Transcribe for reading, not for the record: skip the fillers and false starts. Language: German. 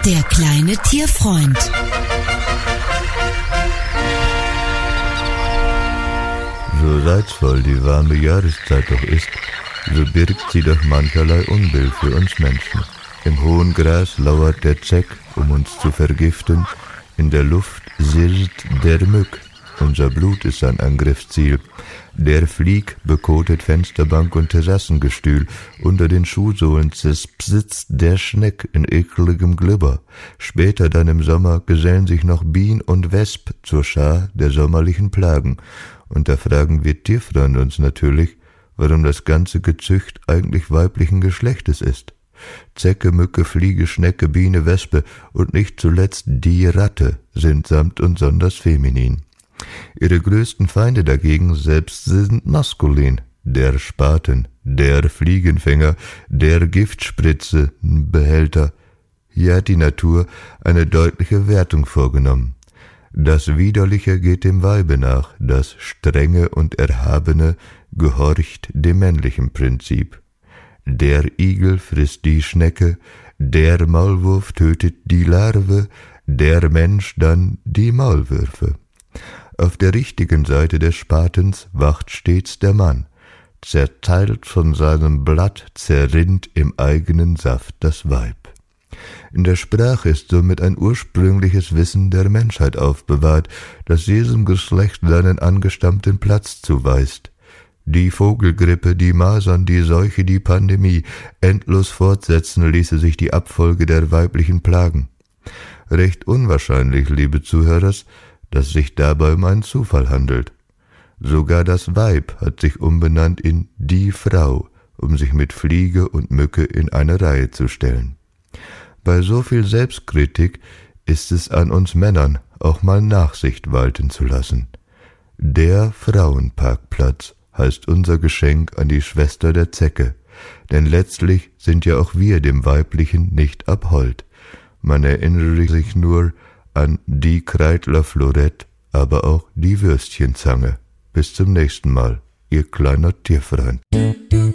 Der kleine Tierfreund. So reizvoll die warme Jahreszeit doch ist, so birgt sie doch mancherlei Unbill für uns Menschen. Im hohen Gras lauert der Zeck, um uns zu vergiften, in der Luft sirrt der Mück, unser Blut ist sein Angriffsziel. Der Flieg bekotet Fensterbank und Terrassengestühl, unter den Schuhsohlen zerspsitzt der Schneck in ekeligem Glibber. Später dann im Sommer gesellen sich noch Bien und Wesp zur Schar der sommerlichen Plagen. Und da fragen wir Tierfreunde uns natürlich, warum das ganze Gezücht eigentlich weiblichen Geschlechtes ist. Zecke, Mücke, Fliege, Schnecke, Biene, Wespe und nicht zuletzt die Ratte sind samt und sonders feminin. Ihre größten Feinde dagegen selbst sind maskulin. Der Spaten, der Fliegenfänger, der Giftspritzenbehälter. Hier hat die Natur eine deutliche Wertung vorgenommen. Das Widerliche geht dem Weibe nach, das Strenge und Erhabene gehorcht dem männlichen Prinzip. Der Igel frisst die Schnecke, der Maulwurf tötet die Larve, der Mensch dann die Maulwürfe. Auf der richtigen Seite des Spatens wacht stets der Mann. Zerteilt von seinem Blatt, zerrinnt im eigenen Saft das Weib. In der Sprache ist somit ein ursprüngliches Wissen der Menschheit aufbewahrt, das jedem Geschlecht seinen angestammten Platz zuweist. Die Vogelgrippe, die Masern, die Seuche, die Pandemie, endlos fortsetzen ließe sich die Abfolge der weiblichen Plagen. Recht unwahrscheinlich, liebe Zuhörers, dass sich dabei um einen Zufall handelt. Sogar das Weib hat sich umbenannt in die Frau, um sich mit Fliege und Mücke in eine Reihe zu stellen. Bei so viel Selbstkritik ist es an uns Männern, auch mal Nachsicht walten zu lassen. Der Frauenparkplatz heißt unser Geschenk an die Schwester der Zecke, denn letztlich sind ja auch wir dem Weiblichen nicht abhold. Man erinnere sich nur an die Kreidler Florett, aber auch die Würstchenzange. Bis zum nächsten Mal, Ihr kleiner Tierfreund.